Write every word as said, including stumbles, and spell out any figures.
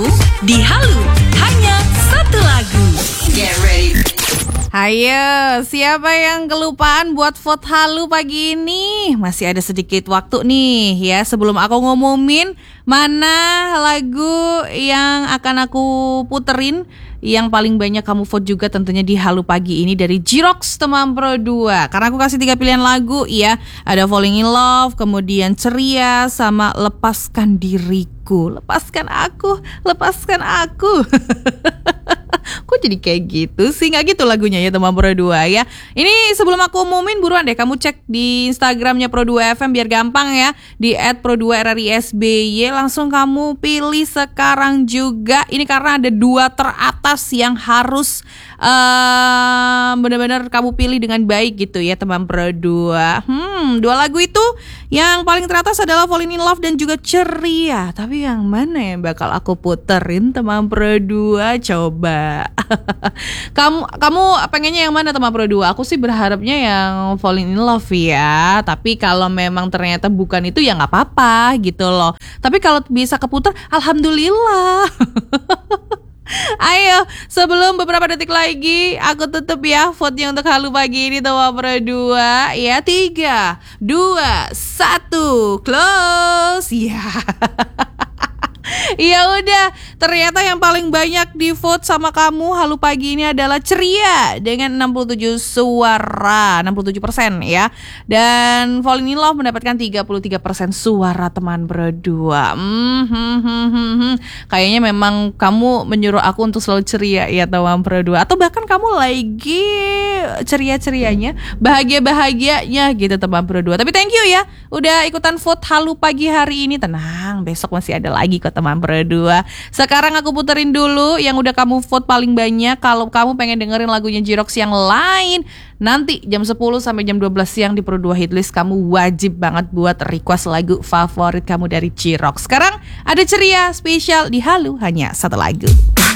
kamu di Halu hanya satu lagu. Get ready. Ayo, siapa yang kelupaan buat vote Halu pagi ini? Masih ada sedikit waktu nih ya sebelum aku ngumumin mana lagu yang akan aku puterin. Yang paling banyak kamu vote juga tentunya di Halu pagi ini dari Jirox teman Pro dua. Karena aku kasih tiga pilihan lagu ya. Ada Falling in Love, kemudian Ceria, sama Lepaskan Diriku. Lepaskan aku, lepaskan aku. Kok jadi kayak gitu sih? Nggak gitu lagunya ya teman Pro dua ya. Ini sebelum aku umumin buruan deh kamu cek di Instagramnya Pro dua F M biar gampang ya. Di et pro dua R R I S B Y. Langsung kamu pilih sekarang juga. Ini karena ada dua teratas yang harus uh, benar-benar kamu pilih dengan baik gitu ya teman Pro dua. Hmm, dua lagu itu yang paling teratas adalah Falling in Love dan juga Ceria. Tapi yang mana yang bakal aku puterin teman Pro dua? Coba. kamu kamu pengennya yang mana teman Pro dua? Aku sih berharapnya yang Falling in Love ya. Tapi kalau memang ternyata bukan itu ya nggak apa-apa gitu loh. Tapi kalau bisa keputar, alhamdulillah. Ayo, sebelum beberapa detik lagi aku tutup ya vote-nya untuk Halu pagi ini teman Pro dua. Ya, tiga, dua, satu, close. Ya. Ya udah, ternyata yang paling banyak di vote sama kamu Halu pagi ini adalah Ceria dengan enam puluh tujuh suara, enam puluh tujuh persen ya. Dan Falling in Love mendapatkan tiga puluh tiga persen suara teman Pro dua. Hmm, hmm, hmm, hmm, hmm. Kayaknya memang kamu menyuruh aku untuk selalu ceria ya teman Pro dua. Atau bahkan kamu lagi ceria-cerianya, bahagia-bahagianya gitu teman Pro dua. Tapi thank you ya udah ikutan vote Halu pagi hari ini. Tenang, besok masih ada lagi kok teman Pro dua. Sekarang aku puterin dulu yang udah kamu vote paling banyak. Kalau kamu pengen dengerin lagunya Jirox yang lain, nanti jam sepuluh sampai jam dua belas siang di Pro dua Hitlist kamu wajib banget buat request lagu favorit kamu dari Jirox. Sekarang ada Ceria spesial di Halu hanya satu lagu.